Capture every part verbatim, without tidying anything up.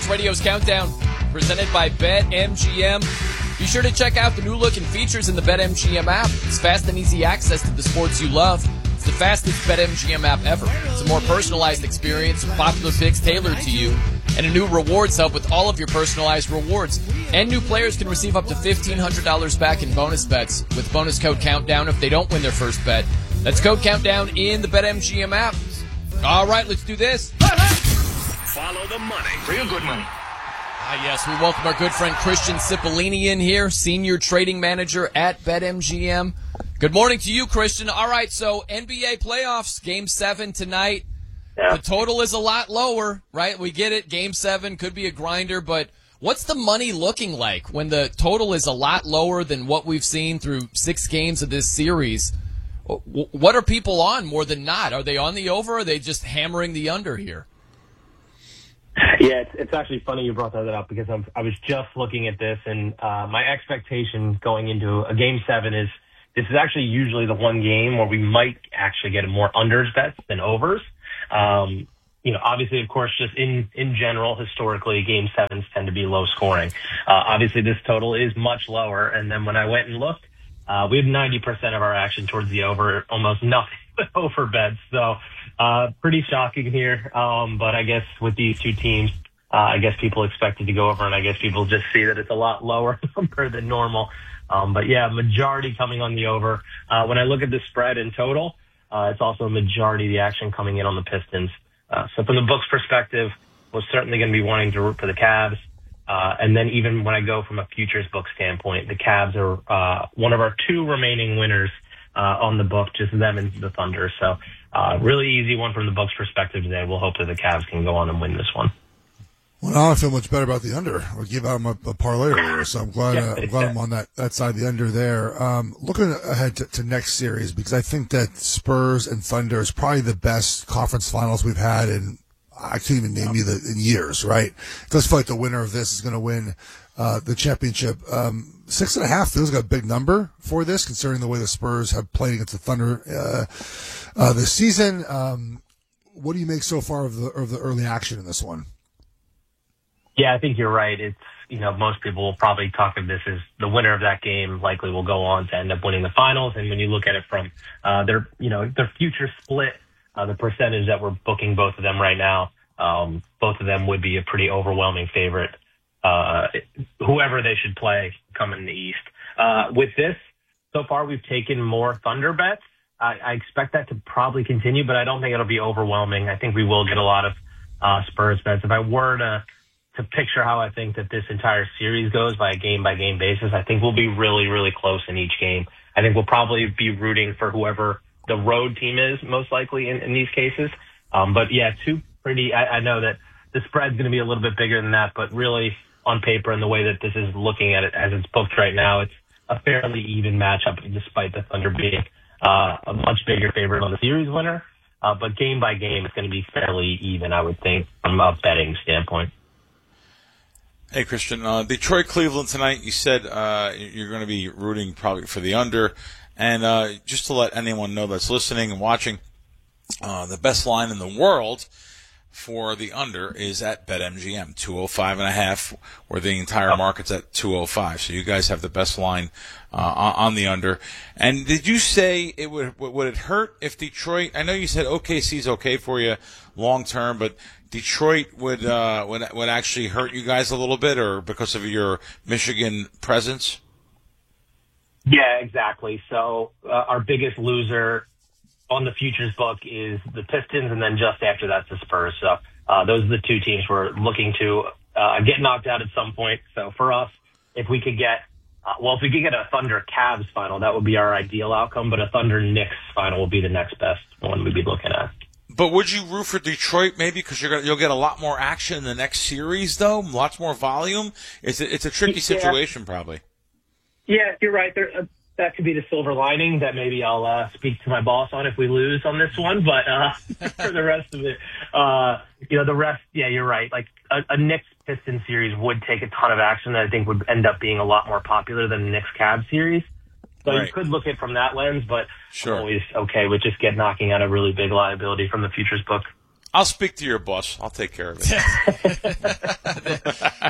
Radio's Countdown, presented by BetMGM. Be sure to check out the new look and features in the BetMGM app. It's fast and easy access to the sports you love. It's the fastest BetMGM app ever. It's a more personalized experience with popular picks tailored to you, and a new rewards hub with all of your personalized rewards. And new players can receive up to fifteen hundred dollars back in bonus bets with bonus code COUNTDOWN if they don't win their first bet. That's code COUNTDOWN in the BetMGM app. All right, let's do this. Follow the money. Real good money. Ah, yes, we welcome our good friend Christian Cipollini in here, Senior Trading Manager at BetMGM. Good morning to you, Christian. All right, so N B A playoffs, Game seven tonight. Yeah. The total is a lot lower, right? We get it. Game seven could be a grinder, but what's the money looking like when the total is a lot lower than what we've seen through six games of this series? What are people on more than not? Are they on the over, or are they just hammering the under here? Yeah, it's, it's actually funny you brought that up because I'm, I was just looking at this, and uh, my expectation going into a Game seven is this is actually usually the one game where we might actually get more unders bets than overs. Um, you know, obviously, of course, just in, in general, historically, Game sevens tend to be low scoring. Uh, obviously, this total is much lower, and then when I went and looked, uh, we have ninety percent of our action towards the over, almost nothing but over bets. So, uh, pretty shocking here. Um, but I guess with these two teams, uh, I guess people expected to go over, and I guess people just see that it's a lot lower number than normal. Um, but yeah, majority coming on the over. Uh, when I look at the spread in total, uh, it's also a majority of the action coming in on the Pistons. Uh, so from the books perspective, we're certainly going to be wanting to root for the Cavs. Uh, and then even when I go from a futures book standpoint, the Cavs are, uh, one of our two remaining winners, uh, on the book, just them and the Thunder. So, uh, really easy one from the books perspective today. We'll hope that the Cavs can go on and win this one. Well, now I feel much better about the under. I gave out a, a parlay earlier, so I'm glad, Yeah, uh, I'm glad I'm on that, that side of the under there. Um, looking ahead to, to next series, because I think that Spurs and Thunder is probably the best conference finals we've had in, I can't even name you the, in years, right? It does feel like the winner of this is going to win uh, the championship. Um, six and a half feels like a big number for this, considering the way the Spurs have played against the Thunder uh, uh, this season. Um, what do you make so far of the of the early action in this one? Yeah, I think you're right. It's, you know, most people will probably talk of this as the winner of that game likely will go on to end up winning the finals. And when you look at it from uh, their, you know, their future split, uh, the percentage that we're booking both of them right now, um, both of them would be a pretty overwhelming favorite, uh, whoever they should play coming in the East. Uh, with this, so far we've taken more Thunder bets. I, I expect that to probably continue, but I don't think it'll be overwhelming. I think we will get a lot of uh, Spurs bets. If I were to to picture how I think that this entire series goes by a game-by-game basis, I think we'll be really, really close in each game. I think we'll probably be rooting for whoever the road team is, most likely, in, in these cases. Um, but, yeah, two pretty – I know that the spread's going to be a little bit bigger than that, but really on paper and the way that this is looking at it as it's booked right now, it's a fairly even matchup despite the Thunder being uh, a much bigger favorite on the series winner. Uh, but game-by-game, it's going to be fairly even, I would think, from a betting standpoint. Hey, Christian. Uh, Detroit-Cleveland tonight, you said uh, you're going to be rooting probably for the under. And uh, just to let anyone know that's listening and watching, uh, the best line in the world for the under is at BetMGM, two oh five and a half, where the entire market's at two oh five. So you guys have the best line uh, on the under. And did you say it would would it hurt if Detroit? I know you said O K C's okay for you long term, but Detroit would uh, would would actually hurt you guys a little bit, or because of your Michigan presence? Yeah, exactly. So uh, our biggest loser on the futures book is the Pistons, and then just after that's the Spurs. So uh, those are the two teams we're looking to uh, get knocked out at some point. So for us, if we could get, uh, well, if we could get a Thunder Cavs final, that would be our ideal outcome. But a Thunder Knicks final will be the next best one we'd be looking at. But would you root for Detroit maybe because you're gonna, you'll get a lot more action in the next series, though, lots more volume? It's a, it's a tricky situation, yeah. Probably. Yeah, you're right. There, uh, that could be the silver lining that maybe I'll uh, speak to my boss on if we lose on this one. But uh, for the rest of it, uh, you know, the rest, yeah, you're right. Like a, a Knicks-Pistons series would take a ton of action that I think would end up being a lot more popular than the Knicks-Cavs series. So right. You could look at it from that lens, but sure. I'm always okay with just get knocking out a really big liability from the futures book. I'll speak to your boss. I'll take care of it.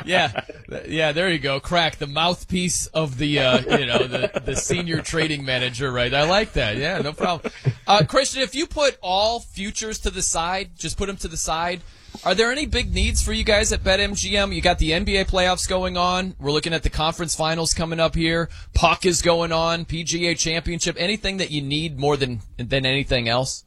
yeah, yeah. There you go. Crack, the mouthpiece of the uh, you know the the senior trading manager. Right. I like that. Yeah, no problem. Uh, Christian, if you put all futures to the side, just put them to the side. Are there any big needs for you guys at BetMGM? You got the N B A playoffs going on. We're looking at the conference finals coming up here. Puck is going on. P G A Championship. Anything that you need more than than anything else?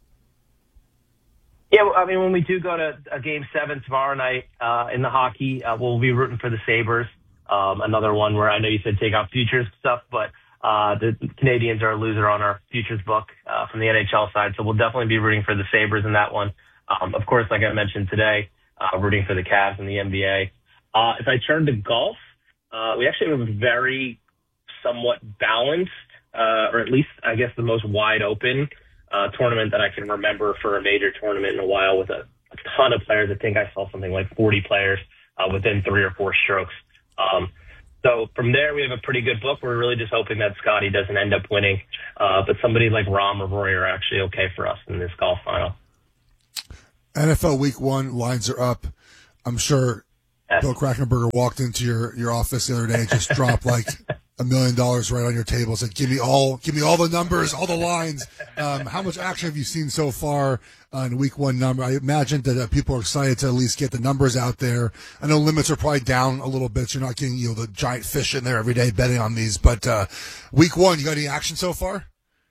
Yeah, I mean, when we do go to a game seven tomorrow night uh, in the hockey, uh, we'll be rooting for the Sabres. Um, another one where I know you said take out futures stuff, but uh, the Canadians are a loser on our futures book uh, from the N H L side, so we'll definitely be rooting for the Sabres in that one. Um, of course, like I mentioned today, uh, rooting for the Cavs in the N B A. Uh, if I turn to golf, uh, we actually have a very somewhat balanced, uh, or at least I guess the most wide open uh, tournament that I can remember for a major tournament in a while, with a, a ton of players. I think I saw something like forty players uh, within three or four strokes. Um, so from there, we have a pretty good book. We're really just hoping that Scotty doesn't end up winning, uh, but somebody like Rahm or Rory are actually okay for us in this golf final. N F L Week One lines are up. I'm sure Bill Krackomberger walked into your, your office the other day and just dropped like a million dollars right on your table. Said, "Give me all, give me all the numbers, all the lines." Um, how much action have you seen so far on Week One number? I imagine that uh, people are excited to at least get the numbers out there. I know limits are probably down a little bit. So you're not getting you know the giant fish in there every day betting on these. But uh, Week One, you got any action so far?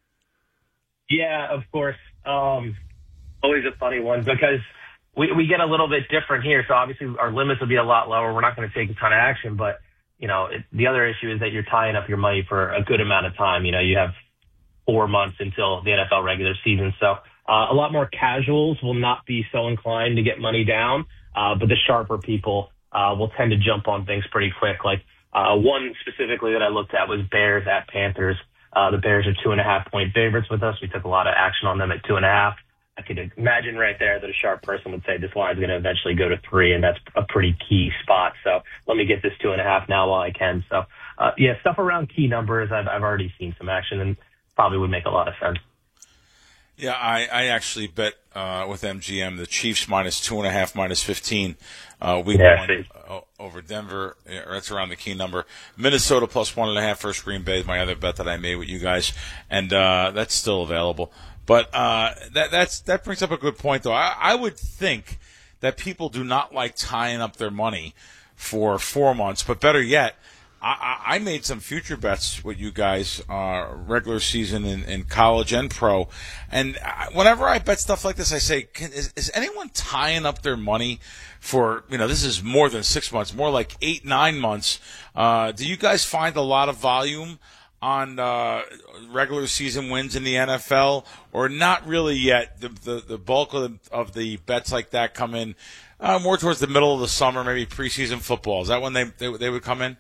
Yeah, of course. Um, Always a funny one because we, we get a little bit different here. So obviously our limits will be a lot lower. We're not going to take a ton of action, but you know, it, the other issue is that you're tying up your money for a good amount of time. You know, you have four months until the N F L regular season. So uh, a lot more casuals will not be so inclined to get money down. Uh, but the sharper people uh, will tend to jump on things pretty quick. Like uh, one specifically that I looked at was Bears at Panthers. Uh, the Bears are two and a half point favorites with us. We took a lot of action on them at two and a half. I could imagine right there that a sharp person would say this line is going to eventually go to three, and that's a pretty key spot. So let me get this two and a half now while I can. So, uh, yeah, stuff around key numbers, I've, I've already seen some action and probably would make a lot of sense. Yeah, I, I actually bet uh, with M G M the Chiefs minus two and a half, minus fifteen uh, week yeah, one uh, over Denver. Yeah, that's around the key number. Minnesota plus one and a half versus Green Bay is my other bet that I made with you guys, and uh, that's still available. But uh, that that's that brings up a good point, though. I, I would think that people do not like tying up their money for four months, but better yet, I, I made some future bets with you guys, uh, regular season in, in college and pro. And whenever I bet stuff like this, I say, can, is, is anyone tying up their money for, you know, this is more than six months, more like eight, nine months. Uh, do you guys find a lot of volume on uh, regular season wins in the N F L, or not really yet? The the, the bulk of the, of the bets like that come in uh, more towards the middle of the summer, maybe preseason football. Is that when they they, they would come in?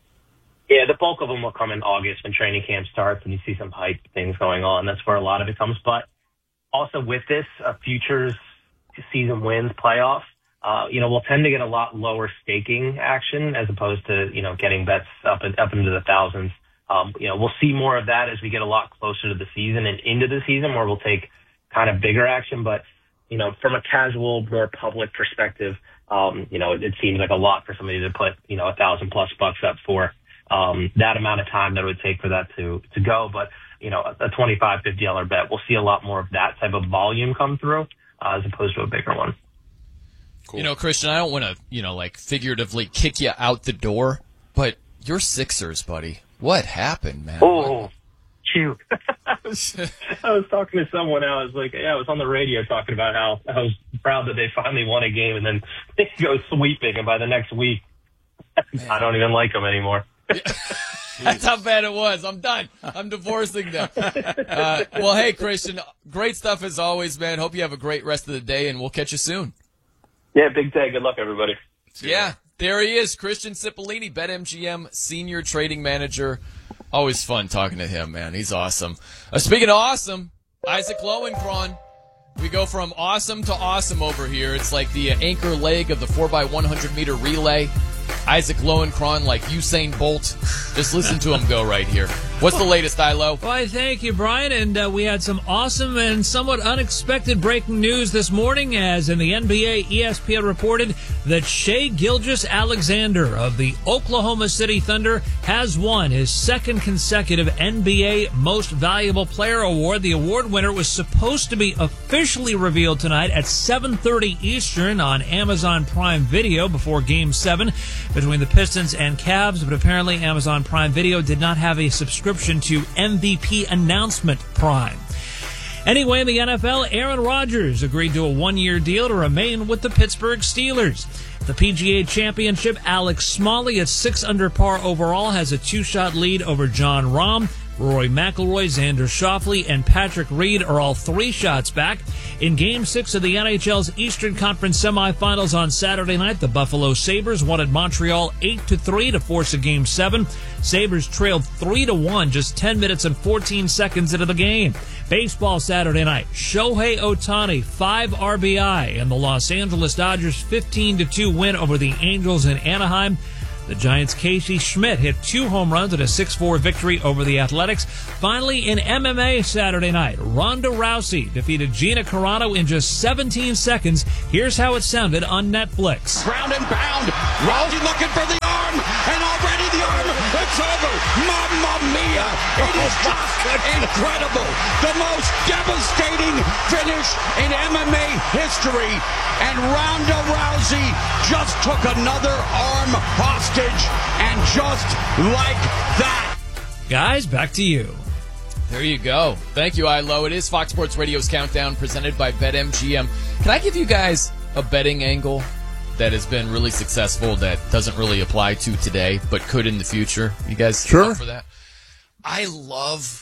Yeah, the bulk of them will come in August when training camp starts and you see some hype things going on. That's where a lot of it comes. But also with this, uh, futures season wins playoff, uh, you know, we'll tend to get a lot lower staking action as opposed to, you know, getting bets up and up into the thousands. Um, you know, we'll see more of that as we get a lot closer to the season and into the season where we'll take kind of bigger action. But, you know, from a casual, more public perspective, um, you know, it, it seems like a lot for somebody to put, you know, a thousand plus bucks up for. Um, that amount of time that it would take for that to, to go. But, you know, a twenty-five, fifty dollars bet, we'll see a lot more of that type of volume come through uh, as opposed to a bigger one. Cool. You know, Christian, I don't want to, you know, like figuratively kick you out the door, but you're Sixers, buddy. What happened, man? Oh, shoot. I, was, I was talking to someone. I was like, yeah, I was on the radio talking about how I was proud that they finally won a game and then they go sweeping. And by the next week, man, I don't even like them anymore. That's how bad it was. I'm done. I'm divorcing them. Uh, well, hey, Christian, great stuff as always, man. Hope you have a great rest of the day, and we'll catch you soon. Yeah, big day. Good luck, everybody. Yeah, there he is, Christian Cipollini, BetMGM Senior Trading Manager. Always fun talking to him, man. He's awesome. Uh, speaking of awesome, Isaac Lowenkron. We go from awesome to awesome over here. It's like the anchor leg of the four by one hundred meter relay. Isaac Lowenkron like Usain Bolt. Just listen to him go right here. What's the latest, Ilo? Why, thank you, Brian. And uh, we had some awesome and somewhat unexpected breaking news this morning, as in the N B A, E S P N reported that Shai Gilgeous-Alexander of the Oklahoma City Thunder has won his second consecutive N B A Most Valuable Player award. The award winner was supposed to be officially revealed tonight at seven thirty Eastern on Amazon Prime Video before Game seven between the Pistons and Cavs, but apparently Amazon Prime Video did not have a subscription to M V P Announcement Prime. Anyway, in the N F L, Aaron Rodgers agreed to a one-year deal to remain with the Pittsburgh Steelers. The P G A Championship, Alex Smalley at six under par overall has a two-shot lead over John Rahm. Rory McIlroy, Xander Schauffele, and Patrick Reed are all three shots back. In Game six of the N H L's Eastern Conference semifinals on Saturday night, the Buffalo Sabres won at Montreal eight to three to force a Game seven. Sabres trailed three to one just ten minutes and fourteen seconds into the game. Baseball Saturday night, Shohei Ohtani, five R B I, and the Los Angeles Dodgers fifteen to two win over the Angels in Anaheim. The Giants' Casey Schmidt hit two home runs in a six four victory over the Athletics. Finally, in M M A Saturday night, Ronda Rousey defeated Gina Carano in just seventeen seconds. Here's how it sounded on Netflix. Ground and pound. Rousey looking for the arm, and already the arm. It's over. Mamma mia. It is just incredible. The most devastating finish in M M A history. And Ronda Rousey just took another arm hostage. And just like that. Guys, back to you. There you go. Thank you, Ilo. It is Fox Sports Radio's Countdown presented by BetMGM. Can I give you guys a betting angle that has been really successful that doesn't really apply to today but could in the future? You guys sure up for that? I love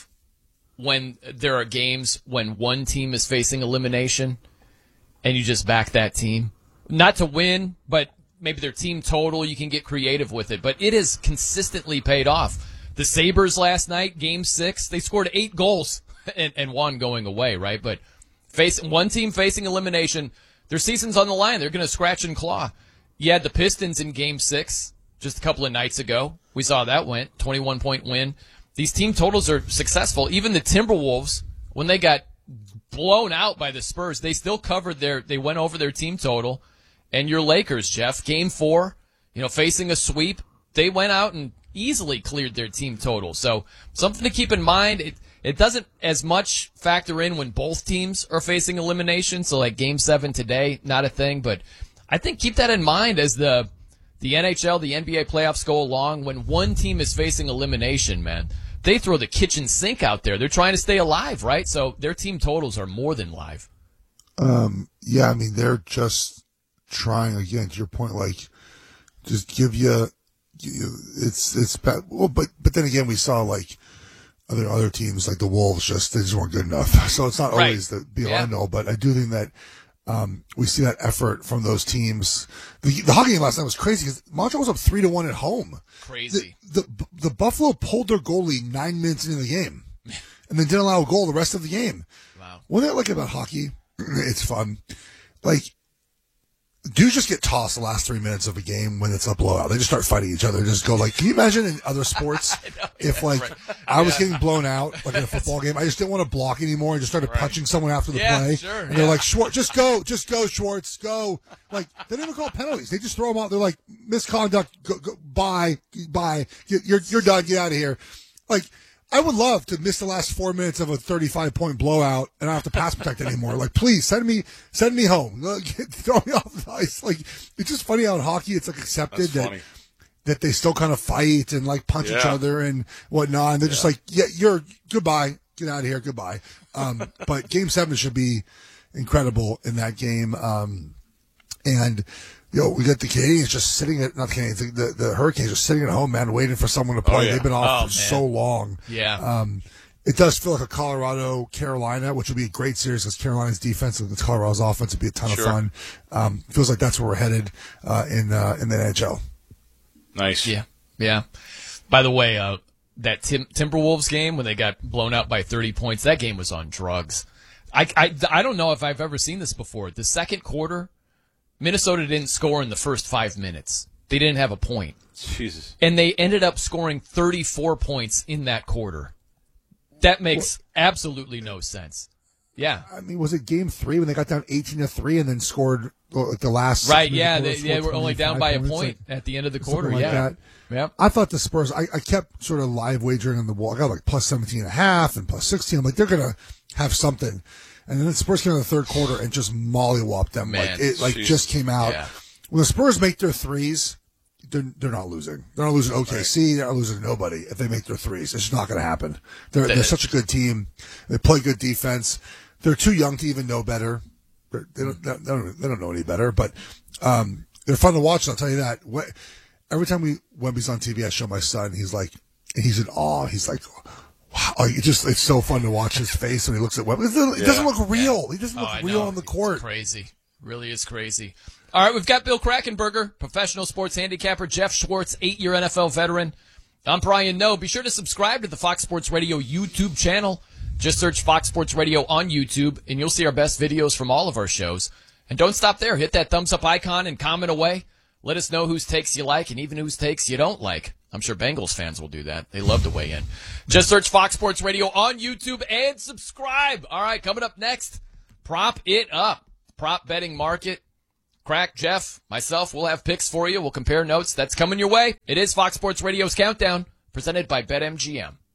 when there are games when one team is facing elimination and you just back that team. Not to win, but maybe their team total, you can get creative with it. But it has consistently paid off. The Sabres last night, game six, they scored eight goals and, and one going away, right? But facing one team facing elimination, their season's on the line. They're going to scratch and claw. You had the Pistons in game six just a couple of nights ago. We saw that went, twenty-one point win. These team totals are successful. Even the Timberwolves, when they got blown out by the Spurs, they still covered their, they went over their team total. And your Lakers, Jeff, game four, you know, facing a sweep, they went out and easily cleared their team total. So something to keep in mind. It, it doesn't as much factor in when both teams are facing elimination. So like game seven today, not a thing. But I think keep that in mind as the the N H L, the N B A playoffs go along. When one team is facing elimination, man, they throw the kitchen sink out there. They're trying to stay alive, right? So their team totals are more than live. Um, yeah, I mean, they're just trying, again, to your point, like, just give you, you it's, it's bad. Well, but, but then again, we saw, like, other, other teams, like the Wolves, just, they just weren't good enough. So it's not right. always the be all yeah. end all, but I do think that, um, we see that effort from those teams. The, the hockey game last night was crazy because Montreal was up three to one at home. Crazy. The, the, the Buffalo pulled their goalie nine minutes into the game and then didn't allow a goal the rest of the game. Wow. One thing I like about hockey, it's fun. Like, dudes just get tossed the last three minutes of a game when it's a blowout. They just start fighting each other. They just go like, can you imagine in other sports know, if yeah, like right. I was yeah. getting blown out like in a football game, I just didn't want to block anymore. I just started right. punching someone after the yeah, play. Sure, and yeah. they're like, Schwartz, just go, just go, Schwartz, go. Like they don't even call penalties. They just throw them out. They're like misconduct. Go, go, bye, bye. You're you're done. Get out of here. Like. I would love to miss the last four minutes of a thirty-five point blowout and I don't have to pass protect anymore. Like, please send me, send me home. Throw me off the ice. Like, it's just funny how in hockey it's like accepted that, that they still kind of fight and like punch yeah. each other and whatnot. And they're yeah. just like, yeah, you're goodbye. Get out of here. Goodbye. Um, but game seven should be incredible in that game. Um, and, you know, we got the Canadians just sitting at, not the Canadians, the, the Hurricanes just sitting at home, man, waiting for someone to play. Oh, yeah. They've been off oh, for man. so long. Yeah. Um, it does feel like a Colorado, Carolina, which would be a great series because Carolina's defense and Colorado's offense would be a ton sure. of fun. Um, feels like that's where we're headed, uh, in, uh, in the N H L. Nice. Yeah. Yeah. By the way, uh, that Tim- Timberwolves game when they got blown out by thirty points, that game was on drugs. I, I, I don't know if I've ever seen this before. The second quarter, Minnesota didn't score in the first five minutes. They didn't have a point. Jesus. And they ended up scoring thirty-four points in that quarter. That makes well, absolutely no sense. Yeah. I mean, was it game three when they got down eighteen to three and then scored like the last? Right. Yeah. They, they were only down by a point like, at the end of the quarter. Like yeah. That. Yep. I thought the Spurs, I, I kept sort of live wagering on the wall. I got like plus seventeen and a half and plus sixteen. I'm like, they're going to have something. And then the Spurs came in the third quarter and just mollywopped them. Man, like it like geez. just came out. Yeah. When the Spurs make their threes, they're, they're not losing. They're not losing O K C. They're not losing nobody if they make their threes. It's just not going to happen. They're, they're such a good team. They play good defense. They're too young to even know better. They're, they don't, they don't, they don't know any better, but, um, they're fun to watch. I'll tell you that. Every time we, Wemby's on T V, I show my son, he's like, he's in awe. He's like, wow. It just, it's so fun to watch his face when he looks at Wemby. It doesn't yeah. look real. He doesn't oh, look I real know. on the court. It's crazy. Really is crazy. All right. We've got Bill Krackomberger, professional sports handicapper, Jeff Schwartz, eight year N F L veteran. I'm Brian Noe. Be sure to subscribe to the Fox Sports Radio YouTube channel. Just search Fox Sports Radio on YouTube, and you'll see our best videos from all of our shows. And don't stop there. Hit that thumbs up icon and comment away. Let us know whose takes you like and even whose takes you don't like. I'm sure Bengals fans will do that. They love to weigh in. Just search Fox Sports Radio on YouTube and subscribe. All right, coming up next, prop it up. Prop betting market. Crack, Jeff, myself, we'll have picks for you. We'll compare notes. That's coming your way. It is Fox Sports Radio's Countdown, presented by BetMGM.